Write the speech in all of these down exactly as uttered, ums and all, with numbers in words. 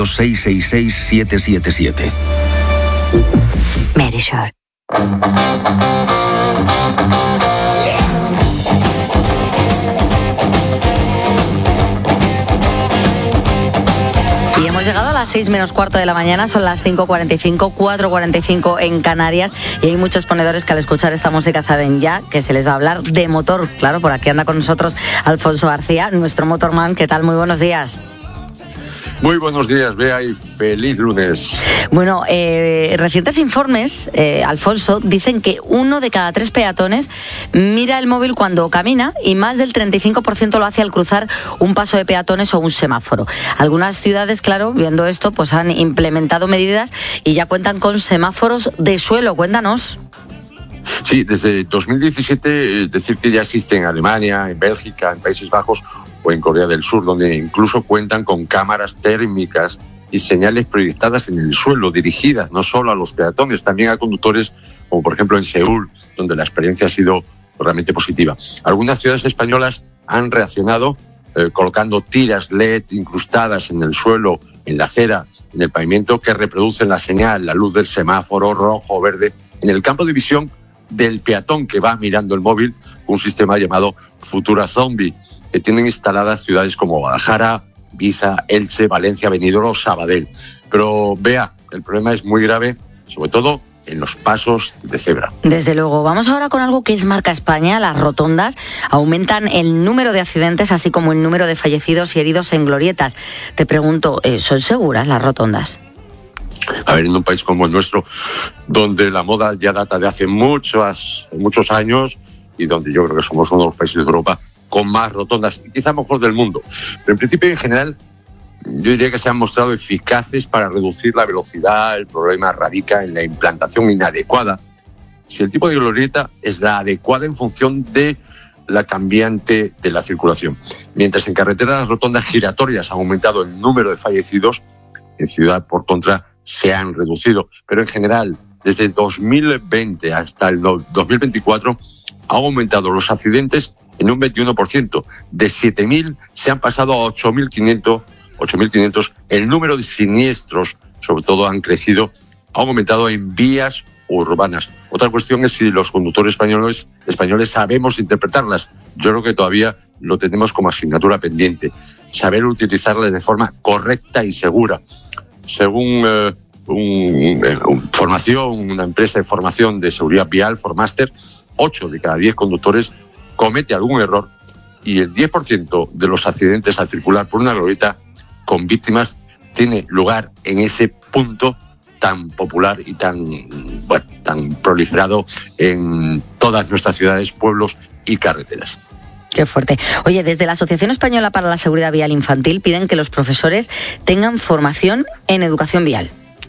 seis seis seis, siete siete siete. Medisure. Y hemos llegado a las seis menos cuarto de la mañana, son las cinco cuarenta y cinco, cuatro cuarenta y cinco en Canarias, y hay muchos ponedores que al escuchar esta música saben ya que se les va a hablar de motor. Claro, por aquí anda con nosotros Alfonso García, nuestro motorman. ¿Qué tal? Muy buenos días. Muy buenos días, Bea, y feliz lunes. Bueno, eh, recientes informes, eh, Alfonso, dicen que uno de cada tres peatones mira el móvil cuando camina y más del treinta y cinco por ciento lo hace al cruzar un paso de peatones o un semáforo. Algunas ciudades, claro, viendo esto, pues han implementado medidas y ya cuentan con semáforos de suelo. Cuéntanos. Sí, desde dos mil diecisiete, es decir que ya existe en Alemania, en Bélgica, en Países Bajos o en Corea del Sur, donde incluso cuentan con cámaras térmicas y señales proyectadas en el suelo, dirigidas no solo a los peatones, también a conductores, como por ejemplo en Seúl, donde la experiencia ha sido realmente positiva. Algunas ciudades españolas han reaccionado eh, colocando tiras L E D incrustadas en el suelo, en la acera, en el pavimento, que reproducen la señal, la luz del semáforo rojo o verde, en el campo de visión del peatón que va mirando el móvil, un sistema llamado Futura Zombie, que tienen instaladas ciudades como Guadalajara, Ibiza, Elche, Valencia, Benidorm o Sabadell. Pero vea, el problema es muy grave, sobre todo en los pasos de cebra. Desde luego. Vamos ahora con algo que es marca España. Las rotondas aumentan el número de accidentes, así como el número de fallecidos y heridos en glorietas. Te pregunto, ¿son seguras las rotondas? A ver, en un país como el nuestro, donde la moda ya data de hace muchos, muchos años y donde yo creo que somos uno de los países de Europa con más rotondas, y quizá mejor del mundo. Pero en principio, en general, yo diría que se han mostrado eficaces para reducir la velocidad. El problema radica en la implantación inadecuada. Si el tipo de glorieta es la adecuada en función de la cambiante de la circulación. Mientras en carreteras las rotondas giratorias han aumentado el número de fallecidos, en ciudad, por contra, se han reducido. Pero en general, desde dos mil veinte hasta el dos mil veinticuatro, han aumentado los accidentes en un veintiuno por ciento. De siete mil se han pasado a ocho mil quinientos. El número de siniestros, sobre todo, han crecido, ha aumentado en vías urbanas. Otra cuestión es si los conductores españoles, españoles sabemos interpretarlas. Yo creo que todavía lo tenemos como asignatura pendiente. Saber utilizarlas de forma correcta y segura. Según eh, un, un, formación, una empresa de formación de seguridad vial, Formaster, ocho de cada diez conductores comete algún error y el diez por ciento de los accidentes al circular por una glorieta con víctimas tiene lugar en ese punto tan popular y tan, bueno, tan proliferado en todas nuestras ciudades, pueblos y carreteras. Qué fuerte. Oye, desde la Asociación Española para la Seguridad Vial Infantil piden que los profesores tengan formación en educación vial.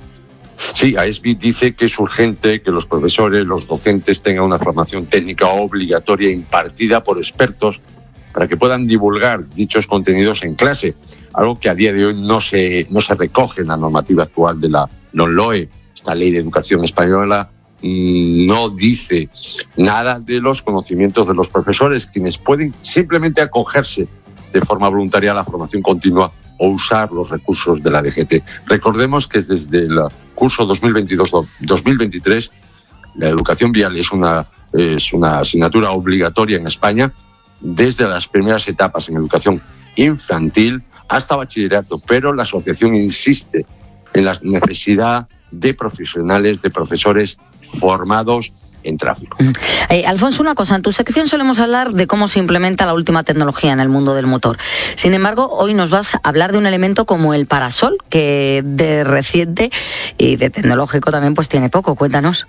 Sí, A E S B I dice que es urgente que los profesores, los docentes tengan una formación técnica obligatoria impartida por expertos para que puedan divulgar dichos contenidos en clase, algo que a día de hoy no se, no se recoge en la normativa actual de la LOMLOE. Esta ley de educación española mmm, no dice nada de los conocimientos de los profesores, quienes pueden simplemente acogerse de forma voluntaria a la formación continua o usar los recursos de la D G T. Recordemos que desde el curso dos mil veintidós dos mil veintitrés la educación vial es una, es una asignatura obligatoria en España, desde las primeras etapas en educación infantil hasta bachillerato, pero la asociación insiste en la necesidad de profesionales, de profesores formados en tráfico. Eh, Alfonso, una cosa, en tu sección solemos hablar de cómo se implementa la última tecnología en el mundo del motor. Sin embargo, hoy nos vas a hablar de un elemento como el parasol, que de reciente y de tecnológico también pues tiene poco. Cuéntanos.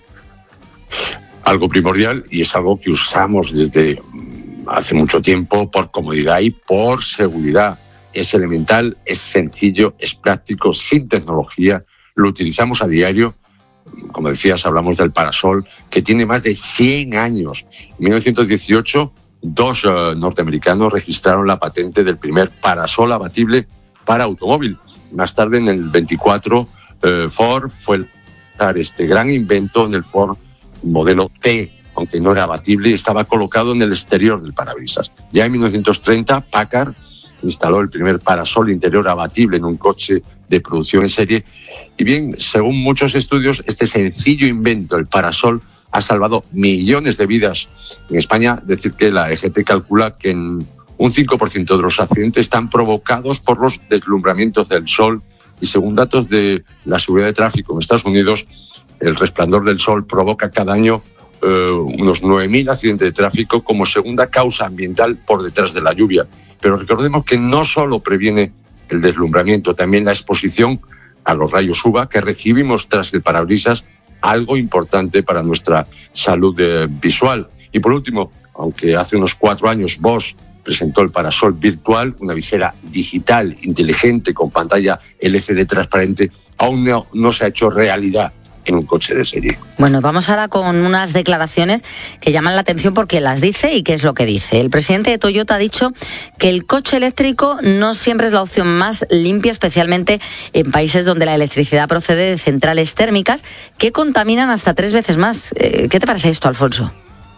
Algo primordial, y es algo que usamos desde hace mucho tiempo por comodidad y por seguridad. Es elemental, es sencillo, es práctico, sin tecnología, lo utilizamos a diario. Como decías, hablamos del parasol, que tiene más de cien años. En mil novecientos dieciocho, dos uh, norteamericanos registraron la patente del primer parasol abatible para automóvil. Más tarde, en el veinticuatro, uh, Ford fue el, este gran invento en el Ford modelo T, aunque no era abatible y estaba colocado en el exterior del parabrisas. Ya en mil novecientos treinta, Packard instaló el primer parasol interior abatible en un coche de producción en serie. Y bien, según muchos estudios, este sencillo invento, el parasol, ha salvado millones de vidas. En España, decir que la E G T calcula que en un cinco por ciento de los accidentes están provocados por los deslumbramientos del sol, y según datos de la seguridad de tráfico en Estados Unidos, el resplandor del sol provoca cada año eh, unos nueve mil accidentes de tráfico como segunda causa ambiental por detrás de la lluvia. Pero recordemos que no solo previene el deslumbramiento, también la exposición a los rayos U V A que recibimos tras el parabrisas, algo importante para nuestra salud eh, visual. Y por último, aunque hace unos cuatro años Bosch presentó el parasol virtual, una visera digital, inteligente, con pantalla L C D transparente, aún no, no se ha hecho realidad en un coche de serie. Bueno, vamos ahora con unas declaraciones que llaman la atención porque las dice y qué es lo que dice. El presidente de Toyota ha dicho que el coche eléctrico no siempre es la opción más limpia, especialmente en países donde la electricidad procede de centrales térmicas que contaminan hasta tres veces más. ¿Qué te parece esto, Alfonso?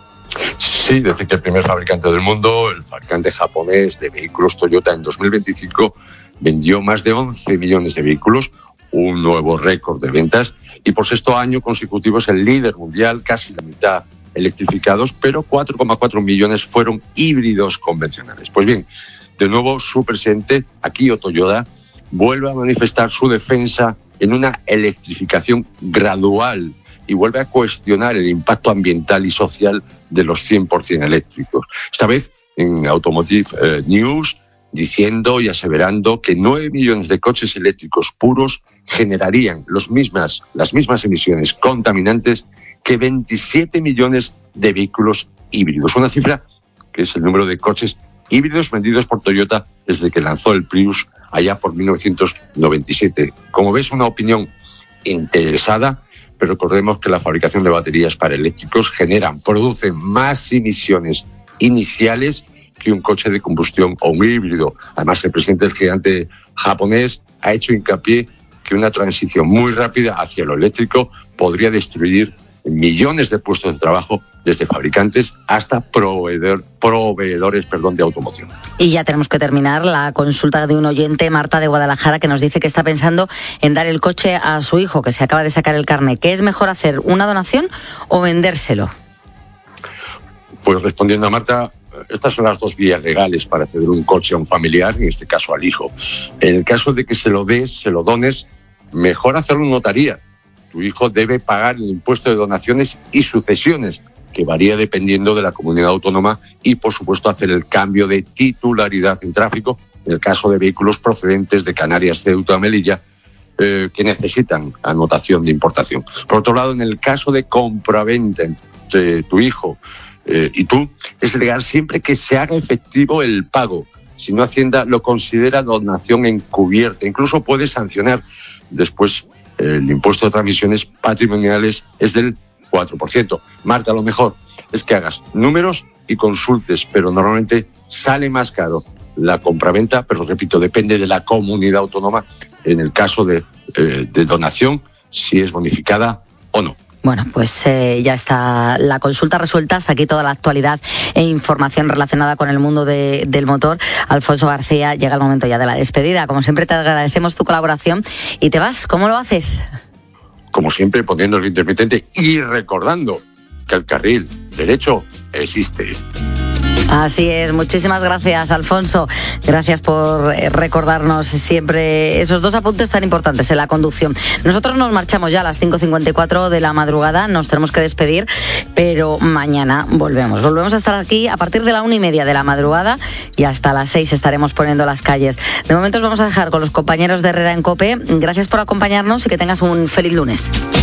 Sí, desde que el primer fabricante del mundo, el fabricante japonés de vehículos Toyota, en dos mil veinticinco vendió más de once millones de vehículos, un nuevo récord de ventas, y por sexto año consecutivo es el líder mundial, casi la mitad electrificados, pero cuatro coma cuatro millones fueron híbridos convencionales. Pues bien, de nuevo su presidente, Akio Toyoda, vuelve a manifestar su defensa en una electrificación gradual y vuelve a cuestionar el impacto ambiental y social de los cien por ciento eléctricos. Esta vez en Automotive eh, News, diciendo y aseverando que nueve millones de coches eléctricos puros generarían los mismas, las mismas emisiones contaminantes que veintisiete millones de vehículos híbridos. Una cifra que es el número de coches híbridos vendidos por Toyota desde que lanzó el Prius allá por mil novecientos noventa y siete. Como ves, una opinión interesada, pero recordemos que la fabricación de baterías para eléctricos generan, producen más emisiones iniciales que un coche de combustión o un híbrido. Además, el presidente del gigante japonés ha hecho hincapié que una transición muy rápida hacia lo eléctrico podría destruir millones de puestos de trabajo desde fabricantes hasta proveedor, proveedores perdón, de automoción. Y ya tenemos que terminar la consulta de un oyente, Marta de Guadalajara, que nos dice que está pensando en dar el coche a su hijo, que se acaba de sacar el carnet. ¿Qué es mejor hacer, una donación o vendérselo? Pues respondiendo a Marta, estas son las dos vías legales para ceder un coche a un familiar, en este caso al hijo. En el caso de que se lo des, se lo dones, mejor hacerlo en notaría. Tu hijo debe pagar el impuesto de donaciones y sucesiones, que varía dependiendo de la comunidad autónoma, y, por supuesto, hacer el cambio de titularidad en tráfico, en el caso de vehículos procedentes de Canarias, Ceuta o Melilla, eh, que necesitan anotación de importación. Por otro lado, en el caso de compraventa entre tu hijo eh, y tú, es legal siempre que se haga efectivo el pago. Si no, Hacienda lo considera donación encubierta. Incluso puede sancionar. Después, el impuesto de transmisiones patrimoniales es del cuatro por ciento. Marta, lo mejor es que hagas números y consultes, pero normalmente sale más caro la compraventa, pero repito, depende de la comunidad autónoma en el caso de, eh, de donación, si es bonificada o no. Bueno, pues eh, ya está la consulta resuelta. Hasta aquí toda la actualidad e información relacionada con el mundo de, del motor. Alfonso García, llega el momento ya de la despedida. Como siempre, te agradecemos tu colaboración y te vas. ¿Cómo lo haces? Como siempre, poniendo el intermitente y recordando que el carril derecho existe. Así es, muchísimas gracias, Alfonso. Gracias por recordarnos siempre esos dos apuntes tan importantes en la conducción. Nosotros nos marchamos ya a las cinco cincuenta y cuatro de la madrugada, nos tenemos que despedir, pero mañana volvemos. Volvemos a estar aquí a partir de la una y media de la madrugada y hasta las seis estaremos poniendo las calles. De momento os vamos a dejar con los compañeros de Herrera en COPE. Gracias por acompañarnos y que tengas un feliz lunes.